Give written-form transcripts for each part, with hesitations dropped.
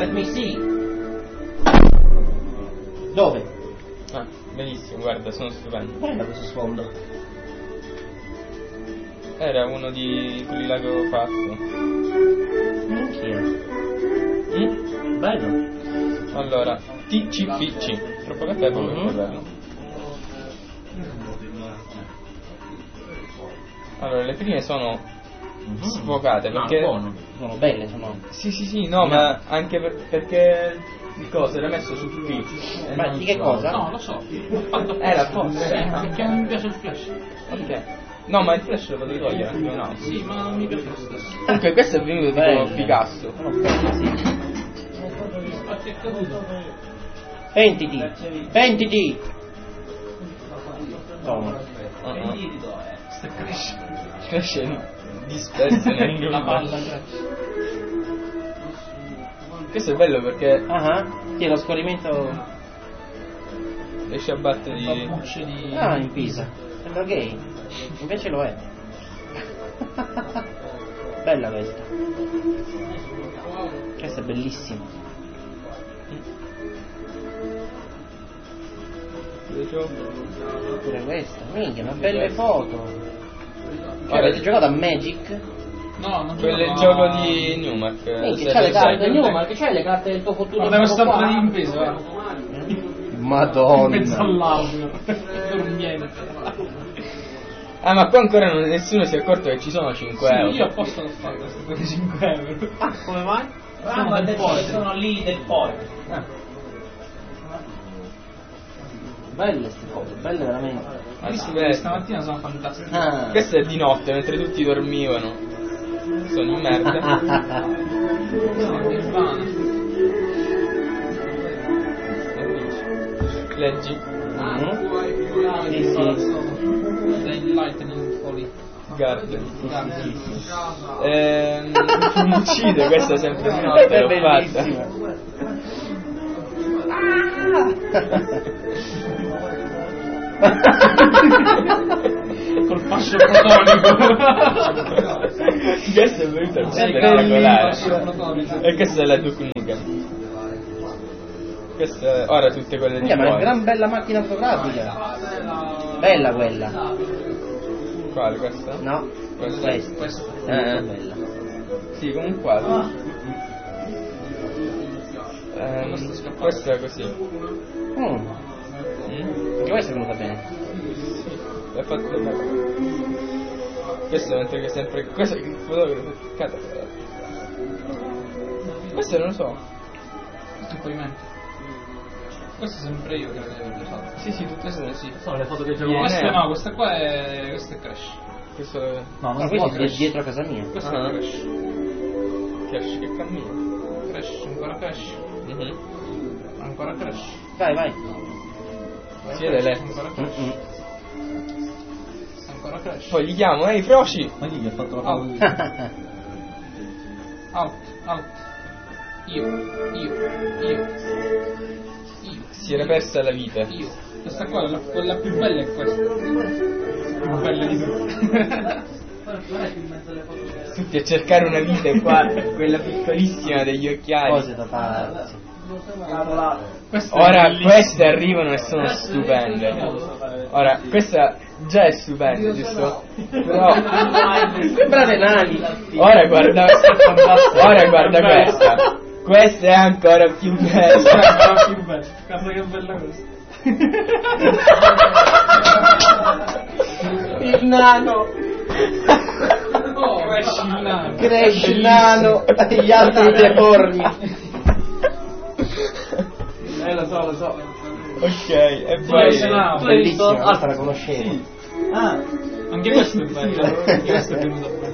Let me see. Dove? Ah, benissimo, guarda, sono stupendo. Guarda questo sfondo. Era uno di quelli là che avevo fatto. Minchia. Bello. Allora, TCPC. Troppo caffè per bello. Allora, le prime sono sfocate perché... Sono belle, sono... Sì, no, ma anche perché il coso era messo su P. Ma di che cosa? No, lo so. Era forse. Perché non mi piace il flash. Ok. No, ma il flash lo potevi togliere anche no. Sì, ma non mi piace lo stesso. Comunque questo è venuto tipo Picasso. Infatti è caduto. Pentiti! Toma. Cresce disperso nel nulla. La palla cresce. Questo è bello perché Sì, lo scorrimento... riesce a battere Bucce di... Ah, in Pisa. Sembra gay. Invece lo è. Bella questa. Questa è bellissima. Pure questa. Minchia, ma belle foto. Cioè, avete giocato a Magic? No, non quello è il gioco di Newmark. Minchia, c'hai le carte di Newmark, c'hai le carte del tuo fottuto. Guarda questo altro di in peso, Madonna. in mezzo all'audio. Dormiente. Ah, ma qua ancora nessuno si è accorto che ci sono 5 Sì, euro. io apposta l'ho fatto queste 5 euro. Ah, come mai? Sono del forte. Sono lì del forte. Belle queste foto, belle veramente. Ah, Visto sì, che beh. stamattina sono fantastiche. Questo è di notte, mentre tutti dormivano. Sono in merda. Nirvana. Leggi. Dei lightning folly. Garden. Mi uccide, questa è sempre di notte, l'ho fatta. Col fascio protonico. Questo è venuto spettacolare. E questa è la Duke Nukem. Questa è ora tutte quelle di ma è una poi. gran bella macchina fotografica. Bella quella. Quale questa? No, Questa? questa. È bella. Sì, come un quadro. Questa è così. Anche questa è venuta bene. L'ha fatto bene. Questo mentre che sempre. Questo è il fotografo. Questo non lo so. Questo è un po' di mente. Questo è sempre io che l'avevo fatto. Sì, tutte queste sì. Sono le foto che gioco. Questa no, questa qua è. Questa è Crash. Questo è. No, ma questo è dietro a casa mia. Questo è Crash. Crash che cammina. Crash, ancora Crash. Ancora Crash. Vai. Si vede lei. Ancora Crash. Ancora Crash. Poi gli chiamo, ehi Froci! Ma gli ha fatto la foto. Out. Io. Si era persa la vita. Io. Questa qua, quella più bella è questa. Più bella di tutte. Tutti a cercare una vita qua, quella piccolissima degli occhiali. Cose da pazzi. Ora queste arrivano e sono stupende. Ora, questa già è stupenda, giusto? Però Sembrate nani. ora guarda questa. Questa è ancora più bella. Ancora più bella. Guarda che bella questa. Il nano. Crash il nano e gli altri deformi. Lo so. Ok, e poi Bellissima, questa la conoscevo. Anche questo è bello. Anche questo è venuto bene.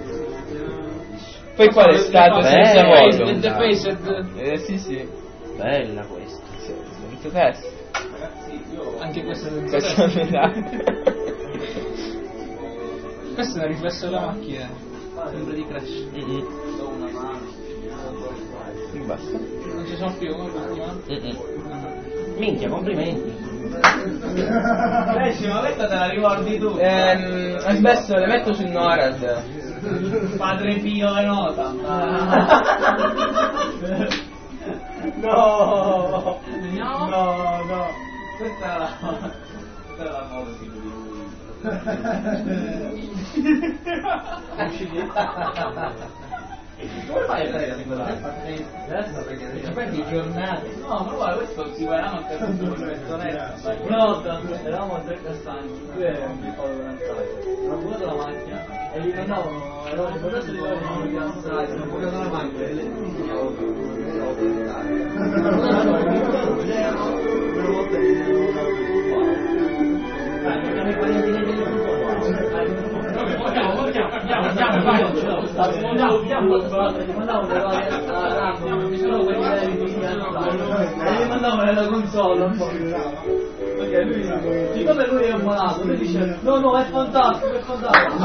poi qua è stato senza voto. The Faced. Sì. Bella questa. Senza testa. Anche questa è senza Questa è testa. metà. Questo è il riflesso della macchina. Sembra di Crash. Basta. Non ci sono più, l'ultima. Minchia, complimenti. Crash, ma questa te la ricordi tu? Adesso le metto su Norad. Padre Pio e nota. Questa era la moda di lui. Come fai a fare la singolare? Adesso perché ci perdi giornate. No, ma guarda, questo si guardava anche a tutto il personetto. Una volta eravamo tre castanti, due erano di Paolo Granzai. Ho bucato la macchina e gli mandavano, eravamo potresti arrivare a una Granzai, non bucato la macchina e le mandavano nella console un po'. Perché lui, siccome lui è un malato, lui dice no, è fantastico, è fantastico.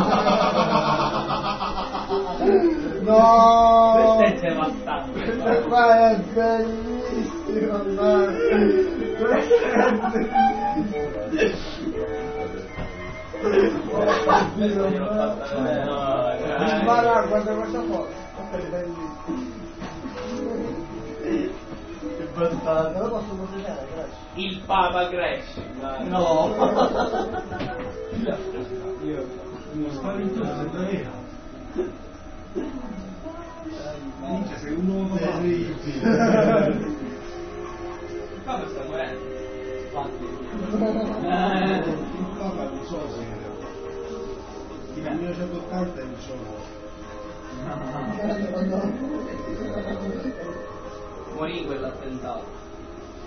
No! Questo è devastante. Questo qua è bellissimo, guarda questa foto, è bellissimo. Che bastardo, lo posso mostrare, grazie. Il Papa Crash. No! Io non spaventoso, sembra Minchia, sei un uomo terribile. Il Papa sta morendo. Infatti. Il Papa non so se il 1980 non so. Morì quell'attentato.